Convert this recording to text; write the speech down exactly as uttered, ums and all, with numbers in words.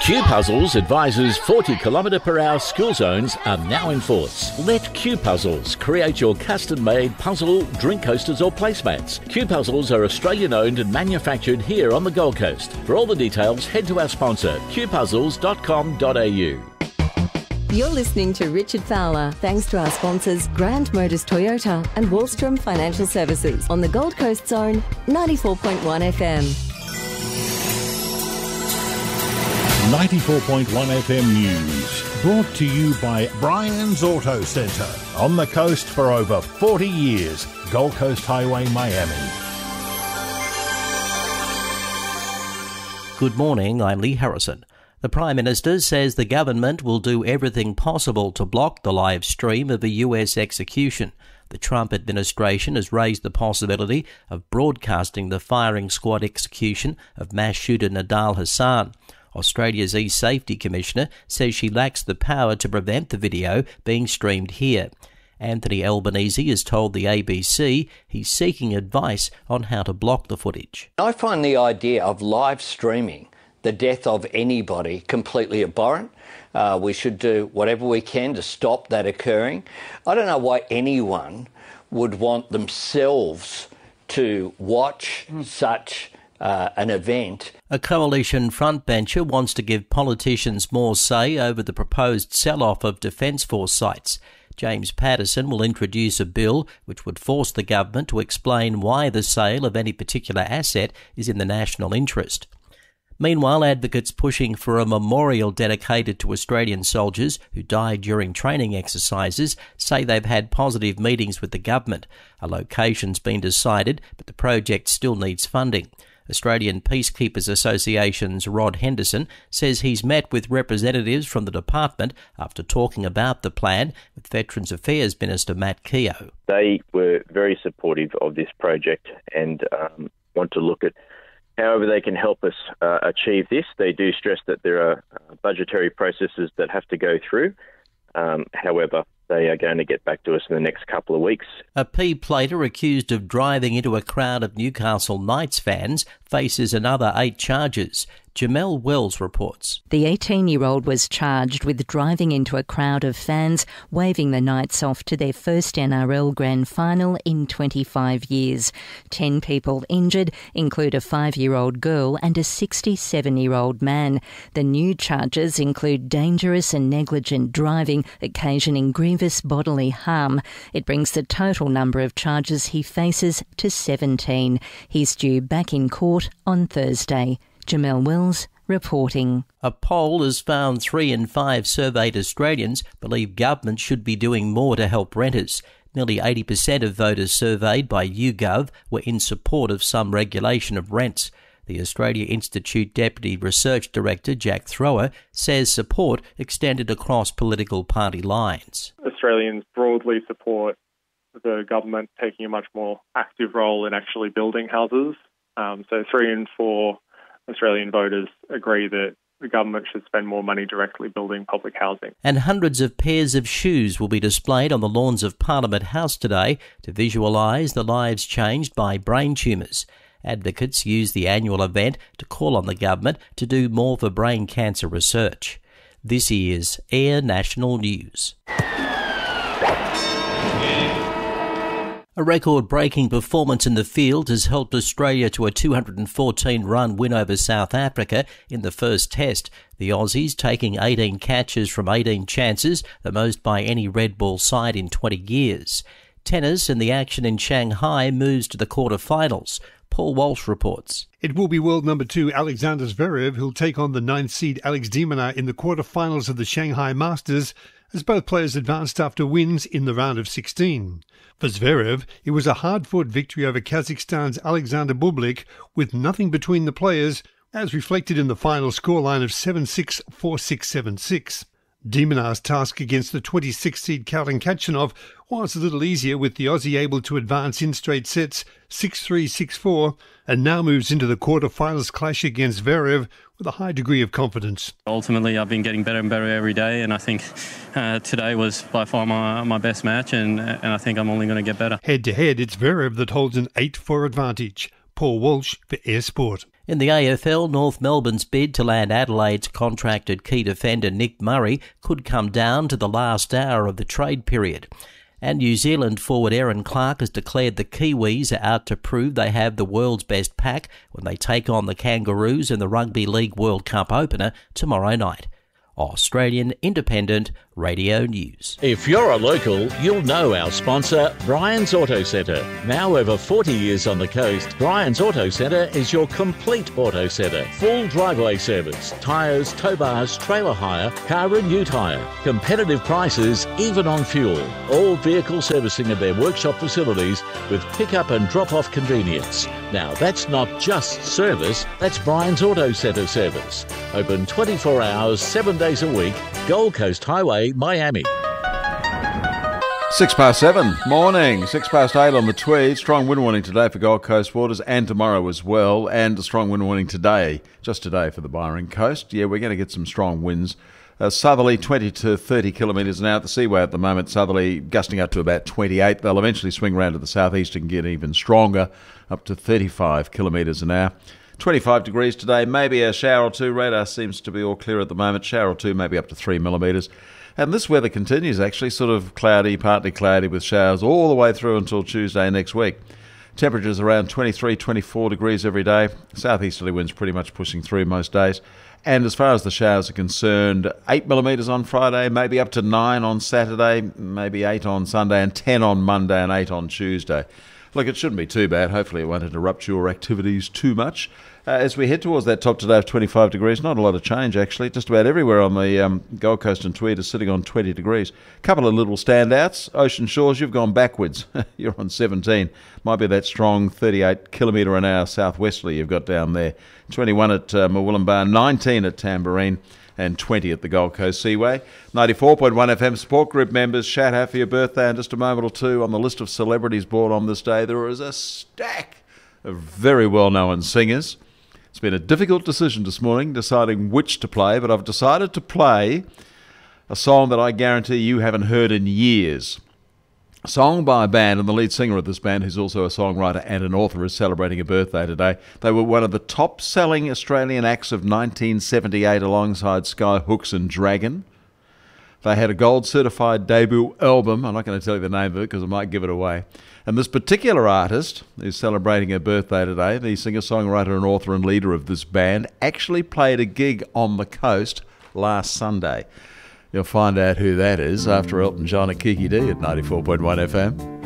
Q Puzzles advises forty kilometre per hour school zones are now in force. Let Q Puzzles create your custom-made puzzle, drink coasters or placemats. Q Puzzles are Australian-owned and manufactured here on the Gold Coast. For all the details, head to our sponsor, q puzzles dot com dot a u. You're listening to Richard Fowler, thanks to our sponsors Grant Motors Toyota and Wallstrom Financial Services on the Gold Coast Zone, ninety-four point one F M. ninety-four point one F M News, brought to you by Brian's Auto Centre. On the coast for over forty years, Gold Coast Highway, Miami. Good morning, I'm Lee Harrison. The Prime Minister says the government will do everything possible to block the live stream of a U S execution. The Trump administration has raised the possibility of broadcasting the firing squad execution of mass shooter Nidal Hasan. Australia's e-Safety Commissioner says she lacks the power to prevent the video being streamed here. Anthony Albanese has told the A B C he's seeking advice on how to block the footage. I find the idea of live streaming the death of anybody completely abhorrent. Uh, we should do whatever we can to stop that occurring. I don't know why anyone would want themselves to watch mm. such uh, an event. A coalition frontbencher wants to give politicians more say over the proposed sell-off of Defence Force sites. James Patterson will introduce a bill which would force the government to explain why the sale of any particular asset is in the national interest. Meanwhile, advocates pushing for a memorial dedicated to Australian soldiers who died during training exercises say they've had positive meetings with the government. A location's been decided, but the project still needs funding. Australian Peacekeepers Association's Rod Henderson says he's met with representatives from the department after talking about the plan with Veterans Affairs Minister Matt Keogh. They were very supportive of this project and um, want to look at however they can help us uh, achieve this. They do stress that there are uh, budgetary processes that have to go through. Um, however, they are going to get back to us in the next couple of weeks. A P-plater accused of driving into a crowd of Newcastle Knights fans faces another eight charges. Jamelle Wells reports. The eighteen-year-old was charged with driving into a crowd of fans, waving the Knights off to their first N R L Grand Final in twenty-five years. Ten people injured include a five-year-old girl and a sixty-seven-year-old man. The new charges include dangerous and negligent driving, occasioning grievous bodily harm. It brings the total number of charges he faces to seventeen. He's due back in court on Thursday. Jamelle Wells reporting. A poll has found three in five surveyed Australians believe government should be doing more to help renters. Nearly eighty percent of voters surveyed by YouGov were in support of some regulation of rents. The Australia Institute Deputy Research Director Jack Thrower says support extended across political party lines. Australians broadly support the government taking a much more active role in actually building houses. Um, so three in four Australian voters agree that the government should spend more money directly building public housing. And hundreds of pairs of shoes will be displayed on the lawns of Parliament House today to visualise the lives changed by brain tumours. Advocates use the annual event to call on the government to do more for brain cancer research. This is Air National News. A record-breaking performance in the field has helped Australia to a two hundred fourteen run win over South Africa in the first test. The Aussies taking eighteen catches from eighteen chances, the most by any red ball side in twenty years. Tennis and the action in Shanghai moves to the quarter-finals. Paul Walsh reports. It will be world number two Alexander Zverev who'll take on the ninth seed Alex de Minaur in the quarter-finals of the Shanghai Masters, as both players advanced after wins in the round of sixteen. For Zverev, it was a hard-fought victory over Kazakhstan's Alexander Bublik with nothing between the players, as reflected in the final scoreline of seven six, four six, seven six. De Minaur's task against the twenty-sixth seed Karen Khachanov was a little easier, with the Aussie able to advance in straight sets six three, six four, and now moves into the quarter-finals clash against Zverev with a high degree of confidence. Ultimately, I've been getting better and better every day, and I think uh, today was by far my, my best match, and, and I think I'm only going to get better. Head-to-head, it's Zverev that holds an eight four advantage. Paul Walsh for Air Sport. In the A F L, North Melbourne's bid to land Adelaide's contracted key defender Nick Murray could come down to the last hour of the trade period. And New Zealand forward Erin Clark has declared the Kiwis are out to prove they have the world's best pack when they take on the Kangaroos in the Rugby League World Cup opener tomorrow night. Australian Independent Radio News. If you're a local, you'll know our sponsor, Brian's Auto Centre. Now over forty years on the coast, Brian's Auto Centre is your complete auto centre. Full driveway service, tyres, tow bars, trailer hire, car and new tyre. Competitive prices, even on fuel. All vehicle servicing at their workshop facilities with pick-up and drop-off convenience. Now that's not just service, that's Brian's Auto Centre service. Open twenty-four hours, seven days a week, Gold Coast Highway, Miami. Six past seven, morning, six past eight on the Tweed. Strong wind warning today for Gold Coast waters and tomorrow as well, and a strong wind warning today, just today for the Byron Coast. Yeah, we're going to get some strong winds. Uh, southerly twenty to thirty kilometres an hour at the Seaway at the moment. Southerly gusting up to about twenty-eight. They'll eventually swing round to the southeast and get even stronger, up to thirty-five kilometres an hour. twenty-five degrees today, maybe a shower or two. Radar seems to be all clear at the moment. Shower or two, maybe up to three millimetres. And this weather continues actually, sort of cloudy, partly cloudy with showers all the way through until Tuesday next week. Temperatures around twenty-three, twenty-four degrees every day. Southeasterly winds pretty much pushing through most days. And as far as the showers are concerned, eight millimetres on Friday, maybe up to nine on Saturday, maybe eight on Sunday, and ten on Monday and eight on Tuesday. Look, it shouldn't be too bad. Hopefully it won't interrupt your activities too much. Uh, as we head towards that top today of twenty-five degrees, not a lot of change actually. Just about everywhere on the um, Gold Coast and Tweed is sitting on twenty degrees. A couple of little standouts. Ocean Shores, you've gone backwards. You're on seventeen. Might be that strong thirty-eight kilometre an hour southwesterly you've got down there. twenty-one at uh, Murwillumbah, nineteen at Tamborine, and twenty at the Gold Coast Seaway. ninety-four point one F M support group members, shout out for your birthday in just a moment or two. On the list of celebrities born on this day, there is a stack of very well-known singers. It's been a difficult decision this morning, deciding which to play, but I've decided to play a song that I guarantee you haven't heard in years. A song by a band, and the lead singer of this band, who's also a songwriter and an author, is celebrating a birthday today. They were one of the top-selling Australian acts of nineteen seventy-eight alongside Skyhooks and Dragon. They had a gold-certified debut album. I'm not going to tell you the name of it because I might give it away. And this particular artist who's celebrating her birthday today, the singer-songwriter and author and leader of this band, actually played a gig on the coast last Sunday. You'll find out who that is after Elton John and Kiki D at ninety-four point one F M.